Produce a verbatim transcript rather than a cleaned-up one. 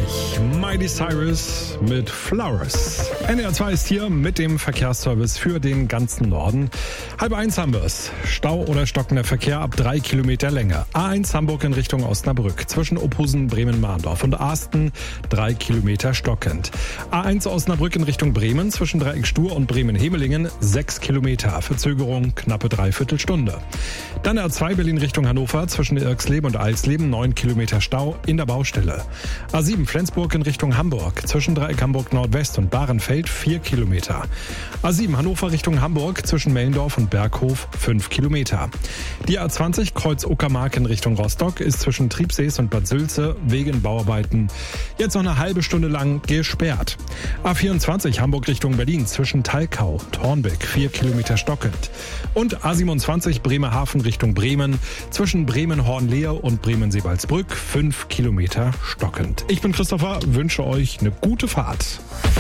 gleich Miley Cyrus mit Flowers. N D R zwei ist hier mit dem Verkehrsservice für den ganzen Norden. Halb eins haben wir es. Stau oder stockender Verkehr ab drei Kilometer Länge. A eins Hamburg in Richtung Osnabrück. Zwischen Ophusen, Bremen-Mahndorf und Asten drei Kilometer stockend. A eins Osnabrück in Richtung Bremen. Zwischen Dreieck Stur und Bremen-Hemelingen sechs Kilometer. Verzögerung knappe Dreiviertelstunde. Dann A zwei Berlin Richtung Hannover. Zwischen Irxleben und Eisleben neun Kilometer Stau in der Baustelle. A sieben Flensburg in Richtung Hamburg. Zwischen Dreieck Hamburg Nordwest und Bahrenfeld vier Kilometer. A sieben Hannover Richtung Hamburg. Zwischen Mellendorf und Berghof fünf Kilometer. Die A zwanzig Kreuz Uckermark in Richtung Rostock ist zwischen Triebsees und Bad Sülze wegen Bauarbeiten jetzt noch eine halbe Stunde lang gesperrt. A vierundzwanzig Hamburg Richtung Berlin zwischen Thalkau und Hornbeck vier Kilometer stockend. Und A siebenundzwanzig Bremerhaven Richtung Bremen zwischen Bremen-Hornlehe und Bremen-Seebaldsbrück fünf Kilometer stockend. Ich bin Christopher, wünsche euch eine gute Fahrt.